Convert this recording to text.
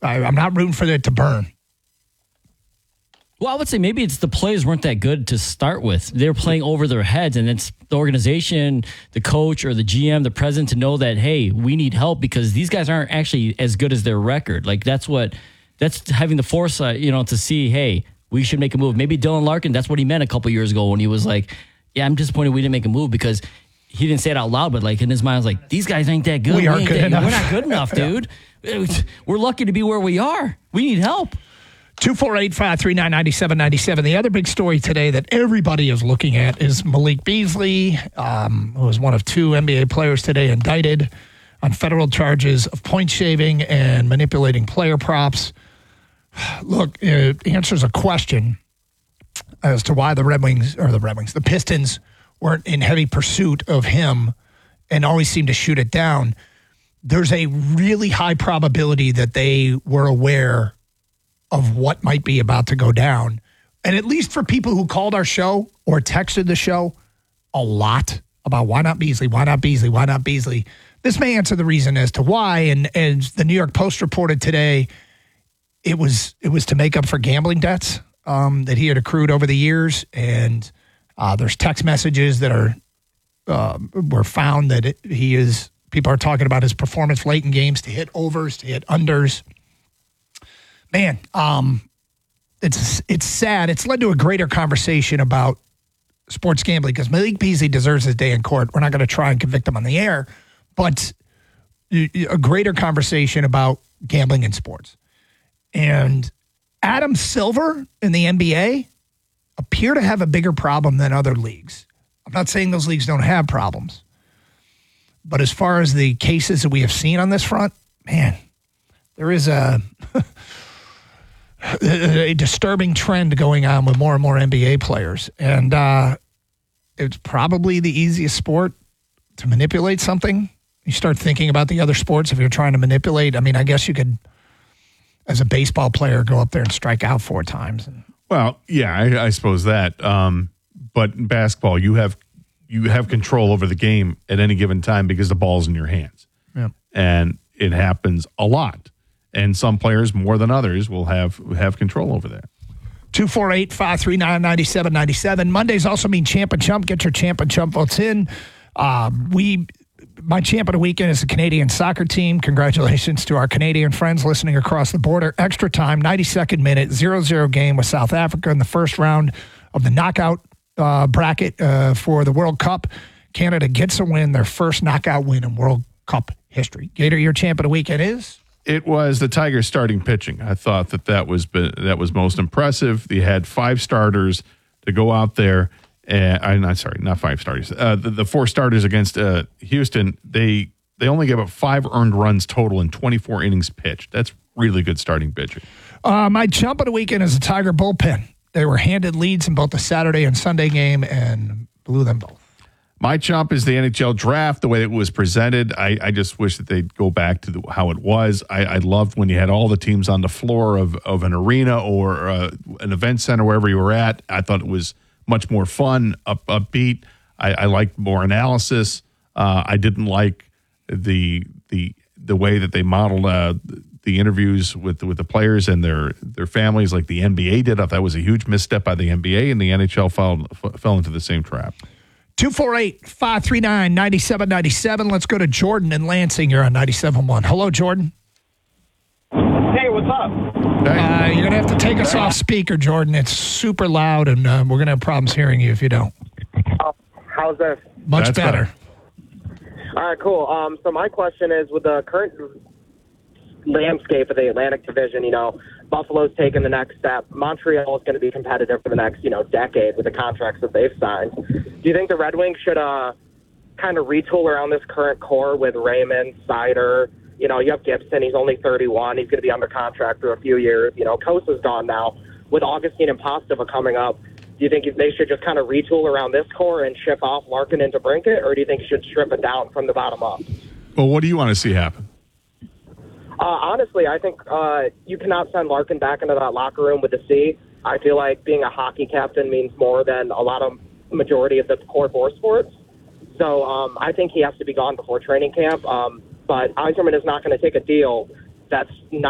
I'm not rooting for it to burn. Well, I would say maybe it's the players weren't that good to start with. They were playing over their heads, and it's the organization, the coach or the GM, the president to know that, hey, we need help because these guys aren't actually as good as their record. Like that's having the foresight, to see, hey, we should make a move. Maybe Dylan Larkin, that's what he meant a couple years ago when he was like, yeah, I'm disappointed we didn't make a move because he didn't say it out loud, but like in his mind, I was like, these guys ain't that good. We aren't good enough. We're not good enough, dude. We're lucky to be where we are. We need help. 248-539-9797. The other big story today that everybody is looking at is Malik Beasley, who was one of 2 NBA players today indicted on federal charges of point shaving and manipulating player props. Look, it answers a question as to why the Pistons weren't in heavy pursuit of him and always seemed to shoot it down. There's a really high probability that they were aware of what might be about to go down. And at least for people who called our show or texted the show a lot about why not Beasley, why not Beasley, why not Beasley, this may answer the reason as to why. And as the New York Post reported today, it was to make up for gambling debts that he had accrued over the years. And there's text messages that were found that people are talking about his performance late in games to hit overs, to hit unders. Man, it's sad. It's led to a greater conversation about sports gambling because Malik Beasley deserves his day in court. We're not going to try and convict him on the air, but a greater conversation about gambling in sports. And Adam Silver in the NBA appear to have a bigger problem than other leagues. I'm not saying those leagues don't have problems, but as far as the cases that we have seen on this front, man, there is a disturbing trend going on with more and more NBA players. And it's probably the easiest sport to manipulate something. You start thinking about the other sports if you're trying to manipulate. I mean, I guess you could, as a baseball player, go up there and strike out 4 times. Well, yeah, I suppose that. But in basketball, you have control over the game at any given time because the ball's in your hands. Yeah. And it happens a lot. And some players, more than others, will have control over that. 248-539-9797. Mondays also mean Champ and Chump. Get your Champ and Chump votes in. My champ of the weekend is the Canadian soccer team. Congratulations to our Canadian friends listening across the border. Extra time, 92nd minute, 0-0 game with South Africa in the first round of the knockout bracket for the World Cup. Canada gets a win, their first knockout win in World Cup history. Gator, your champ of the weekend is? It was the Tigers starting pitching. I thought that was most impressive. They had 5 starters to go out there. Not 5 starters. The 4 starters against Houston, they only gave up 5 earned runs total in 24 innings pitched. That's really good starting pitching. My chump of the weekend is the Tiger bullpen. They were handed leads in both the Saturday and Sunday game and blew them both. My chump is the NHL draft, the way it was presented. I just wish that they'd go back to how it was. I loved when you had all the teams on the floor of an arena or an event center, wherever you were at. I thought it was much more fun, upbeat. I liked more analysis. I didn't like the way that they modeled the interviews with the players and their families like the NBA did. I thought that was a huge misstep by the NBA, and the NHL fell into the same trap. 248-539-9797. Let's go to Jordan in Lansing. You're on 97.1. Hello, Jordan. Hey, what's up? You're going to have to take us off speaker, Jordan. It's super loud, and we're going to have problems hearing you if you don't. How's this? Much better. All right, cool. So my question is, with the current landscape of the Atlantic Division, Buffalo's taking the next step. Montreal is going to be competitive for the next, decade with the contracts that they've signed. Do you think the Red Wings should kind of retool around this current core with Raymond, Seider? You have Gibson. He's only 31. He's going to be under contract for a few years. Kosa's gone now. With Augustine and Postova coming up, do you think they should just kind of retool around this core and ship off Larkin into Brinkett, or do you think you should strip it down from the bottom up? Well, what do you want to see happen? Honestly, I think you cannot send Larkin back into that locker room with the C. I feel like being a hockey captain means more than majority of the core 4 sports. So I think he has to be gone before training camp. But Yzerman is not going to take a deal that's not